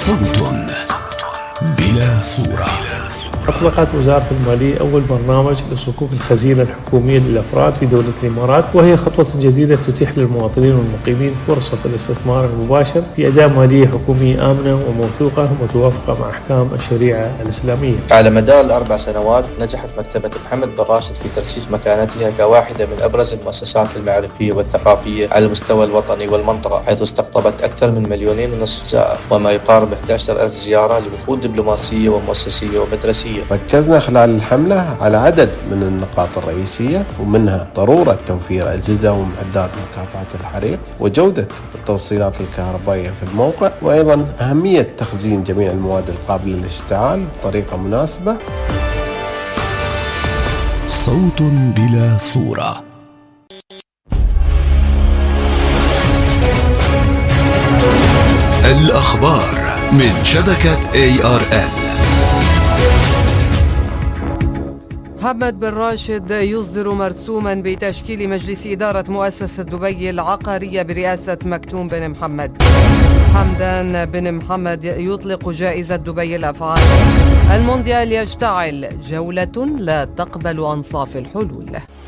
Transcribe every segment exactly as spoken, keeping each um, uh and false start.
صوت بلا صورة. أطلقت وزارة المالية أول برنامج لصكوك الخزينة الحكومية للأفراد في دولة الإمارات، وهي خطوة جديدة تتيح للمواطنين والمقيمين فرصة الاستثمار المباشر في أداة مالية حكومية آمنة وموثوقة ومتوافقة مع أحكام الشريعة الإسلامية. على مدار الأربع سنوات نجحت مكتبة محمد بن راشد في ترسيخ مكانتها كواحدة من أبرز المؤسسات المعرفية والثقافية على المستوى الوطني والمنطقة، حيث استقطبت أكثر من مليونين ونصف زائر وما يقارب أحد عشر ألف زيارة لوفود دبلوماسية ومؤسسية ومدرسية. ركزنا خلال الحملة على عدد من النقاط الرئيسية، ومنها ضرورة توفير أجهزة ومعدات مكافحة الحريق وجودة التوصيلات الكهربائية في الموقع، وأيضا أهمية تخزين جميع المواد القابلة للاشتعال بطريقة مناسبة. صوت بلا صورة. الأخبار من شبكة إيه آر إل. محمد بن راشد يصدر مرسوما بتشكيل مجلس إدارة مؤسسة دبي العقارية برئاسة مكتوم بن محمد. حمدان بن محمد يطلق جائزة دبي الأفعال. المونديال يشتعل، جولة لا تقبل أنصاف الحلول.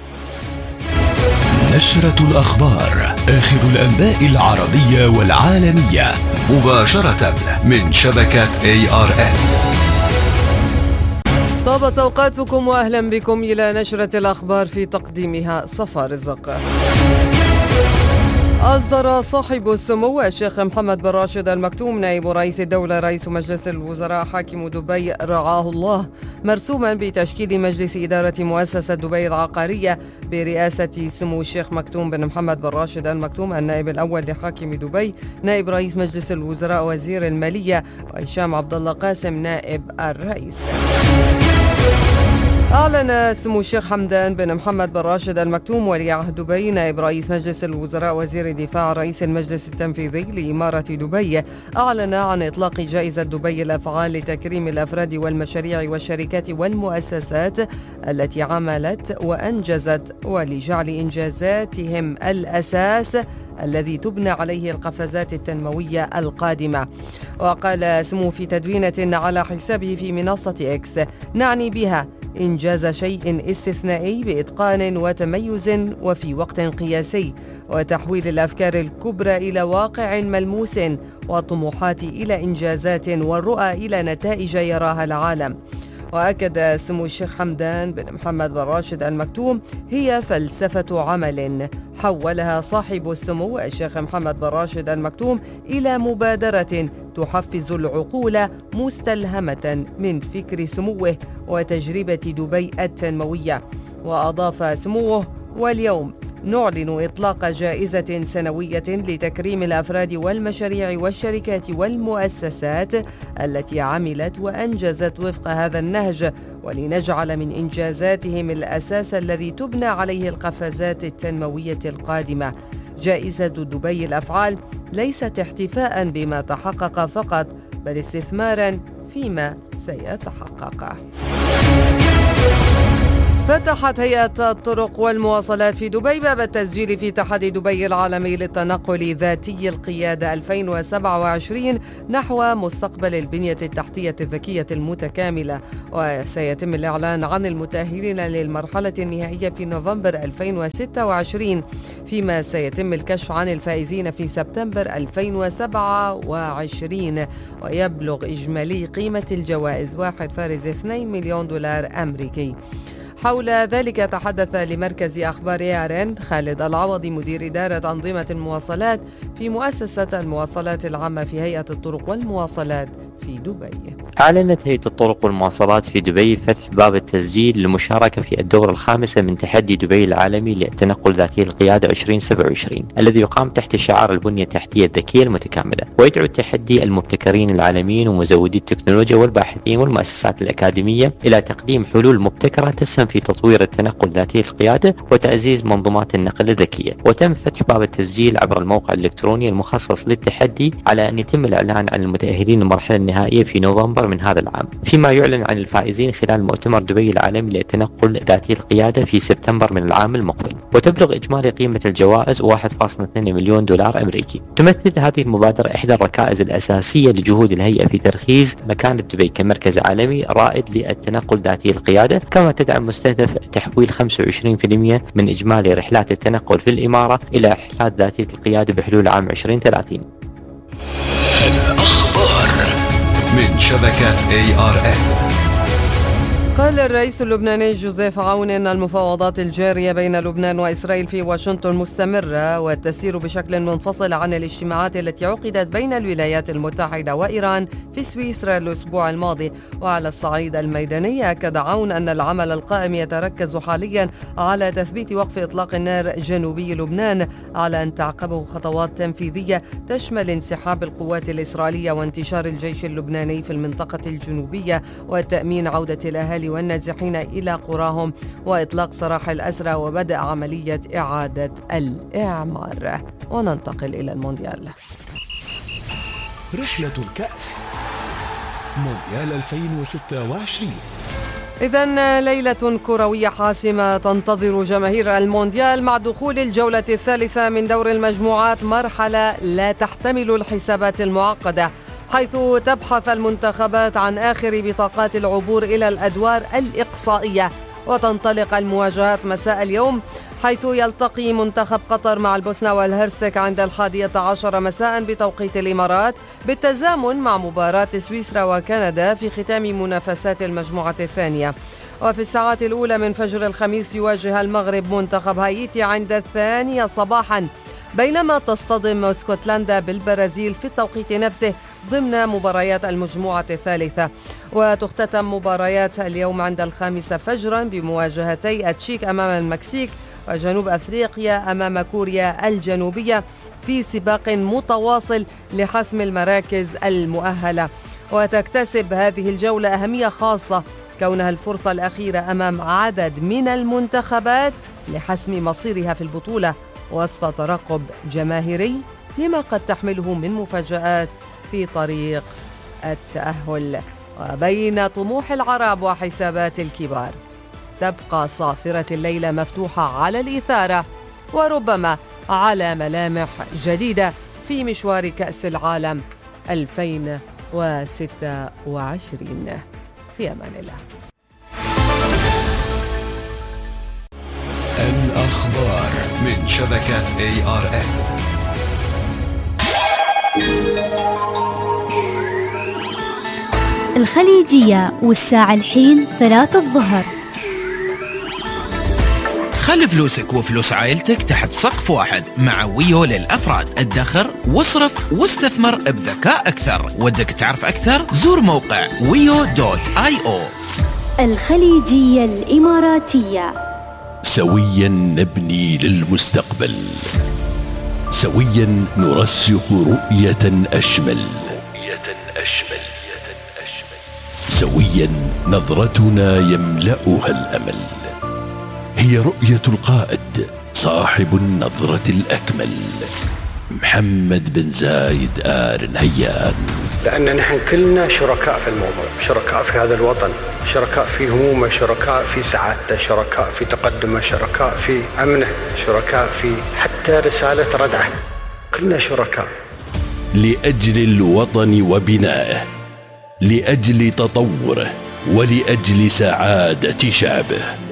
نشرة الأخبار، آخر الأنباء العربية والعالمية مباشرة من شبكة إيه آر إل. طابت أوقاتكم وأهلا بكم إلى نشرة الأخبار في تقديمها صفا رزق. أصدر صاحب السمو الشيخ محمد بن راشد المكتوم نائب رئيس الدولة رئيس مجلس الوزراء حاكم دبي رعاه الله مرسوما بتشكيل مجلس إدارة مؤسسة دبي العقارية برئاسة سمو الشيخ مكتوم بن محمد بن راشد المكتوم النائب الأول لحاكم دبي نائب رئيس مجلس الوزراء وزير المالية، وهشام عبد الله قاسم نائب الرئيس. أعلن سمو الشيخ حمدان بن محمد بن راشد المكتوم ولي عهد دبي نائب رئيس مجلس الوزراء وزير الدفاع رئيس المجلس التنفيذي لإمارة دبي، أعلن عن إطلاق جائزة دبي الأفعال لتكريم الأفراد والمشاريع والشركات والمؤسسات التي عملت وأنجزت، ولجعل إنجازاتهم الأساس الذي تبنى عليه القفزات التنموية القادمة. وقال سمو في تدوينة على حسابه في منصة إكس: نعني بها إنجاز شيء استثنائي بإتقان وتميز وفي وقت قياسي، وتحويل الأفكار الكبرى إلى واقع ملموس، والطموحات إلى إنجازات، والرؤى إلى نتائج يراها العالم. وأكد سمو الشيخ حمدان بن محمد بن راشد المكتوم هي فلسفة عمل حولها صاحب السمو الشيخ محمد بن راشد المكتوم إلى مبادرة تحفز العقول مستلهمة من فكر سموه وتجربة دبي التنموية. وأضاف سموه: واليوم نعلن إطلاق جائزة سنوية لتكريم الأفراد والمشاريع والشركات والمؤسسات التي عملت وأنجزت وفق هذا النهج، ولنجعل من إنجازاتهم الأساس الذي تبنى عليه القفزات التنموية القادمة. جائزة دبي الأفعال ليست احتفاء بما تحقق فقط، بل استثمارا فيما سيتحقق. فتحت هيئة الطرق والمواصلات في دبي باب التسجيل في تحدي دبي العالمي للتنقل ذاتي القيادة ألفين وسبعة وعشرين نحو مستقبل البنية التحتية الذكية المتكاملة، وسيتم الإعلان عن المتأهلين للمرحلة النهائية في نوفمبر ألفين وستة وعشرين، فيما سيتم الكشف عن الفائزين في سبتمبر ألفين وسبعة وعشرين، ويبلغ إجمالي قيمة الجوائز واحد فاصلة اثنين مليون دولار أمريكي. حول ذلك تحدث لمركز أخبار إيه آر إن خالد العوضي مدير إدارة أنظمة المواصلات في مؤسسة المواصلات العامة في هيئة الطرق والمواصلات في دبي. أعلنت هيئة الطرق والمواصلات في دبي فتح باب التسجيل للمشاركة في الدورة الخامسة من تحدي دبي العالمي للتنقل ذاتي القيادة ألفين وسبعة وعشرين، الذي يقام تحت شعار البنية التحتية الذكية المتكاملة. ويدعو التحدي المبتكرين العالميين ومزودي التكنولوجيا والباحثين والمؤسسات الأكاديمية إلى تقديم حلول مبتكرة تسهم في تطوير التنقل ذاتي القيادة وتعزيز منظومات النقل الذكية. وتم فتح باب التسجيل عبر الموقع الإلكتروني المخصص للتحدي على أن يتم الإعلان عن المتأهلين للمرحلة النهائية النهائية في نوفمبر من هذا العام، فيما يعلن عن الفائزين خلال مؤتمر دبي العالمي للتنقل ذاتي القيادة في سبتمبر من العام المقبل. وتبلغ إجمالي قيمة الجوائز واحد فاصلة اثنين مليون دولار أمريكي. تمثل هذه المبادرة إحدى الركائز الأساسية لجهود الهيئة في تركيز مكانة دبي كمركز عالمي رائد للتنقل ذاتي القيادة، كما تدعم مستهدف تحويل خمسة وعشرين بالمئة من إجمالي رحلات التنقل في الإمارة إلى رحلات ذاتية القيادة بحلول عام عشرين ثلاثين. الأخبار من شبكة إيه آر إل. قال الرئيس اللبناني جوزيف عون إن المفاوضات الجارية بين لبنان وإسرائيل في واشنطن مستمرة وتسير بشكل منفصل عن الاجتماعات التي عقدت بين الولايات المتحدة وإيران في سويسرا الأسبوع الماضي. وعلى الصعيد الميداني أكد عون أن العمل القائم يتركز حاليا على تثبيت وقف إطلاق النار جنوبي لبنان، على أن تعقبه خطوات تنفيذية تشمل انسحاب القوات الإسرائيلية وانتشار الجيش اللبناني في المنطقة الجنوبية وتأمين عودة الأهالي والنازحين إلى قراهم وإطلاق سراح الأسرى وبدء عملية إعادة الإعمار. وننتقل إلى المونديال. رحلة الكأس مونديال ألفين وستة وعشرين. إذن ليلة كروية حاسمة تنتظر جماهير المونديال مع دخول الجولة الثالثة من دور المجموعات، مرحلة لا تحتمل الحسابات المعقدة، حيث تبحث المنتخبات عن آخر بطاقات العبور إلى الأدوار الإقصائية. وتنطلق المواجهات مساء اليوم، حيث يلتقي منتخب قطر مع البوسنة والهرسك عند الحادية عشر مساء بتوقيت الإمارات، بالتزامن مع مباراة سويسرا وكندا في ختام منافسات المجموعة الثانية. وفي الساعات الأولى من فجر الخميس يواجه المغرب منتخب هايتي عند الثانية صباحا، بينما تصطدم اسكتلندا بالبرازيل في التوقيت نفسه ضمن مباريات المجموعة الثالثة. وتختتم مباريات اليوم عند الخامسة فجرا بمواجهتي التشيك أمام المكسيك وجنوب أفريقيا أمام كوريا الجنوبية في سباق متواصل لحسم المراكز المؤهلة. وتكتسب هذه الجولة أهمية خاصة كونها الفرصة الأخيرة أمام عدد من المنتخبات لحسم مصيرها في البطولة وسط ترقب جماهيري لما قد تحمله من مفاجآت في طريق التأهل. وبين طموح العرب وحسابات الكبار، تبقى صافرة الليلة مفتوحة على الإثارة وربما على ملامح جديدة في مشوار كأس العالم ألفين وستة وعشرين. في أمان الله. الأخبار من شبكة إيه آر إل. الخليجية والساعة الحين ثلاثة الظهر. خلي فلوسك وفلوس عائلتك تحت سقف واحد مع ويو للأفراد. ادخر واصرف واستثمر بذكاء أكثر. ودك تعرف أكثر؟ زور موقع ويو دوت آي أو. الخليجية الإماراتية. سويا نبني للمستقبل، سويا نرسخ رؤية أشمل، رؤية أشمل، سويا نظرتنا يملأها الأمل. هي رؤية القائد صاحب النظرة الأكمل، محمد بن زايد آل نهيان. لأن نحن كلنا شركاء في الموضوع، شركاء في هذا الوطن، شركاء في همومه، شركاء في سعادته، شركاء في تقدمه، شركاء في أمنه، شركاء في حتى رسالة ردعه، كلنا شركاء. لأجل الوطن وبنائه، لأجل تطوره، ولأجل سعادة شعبه.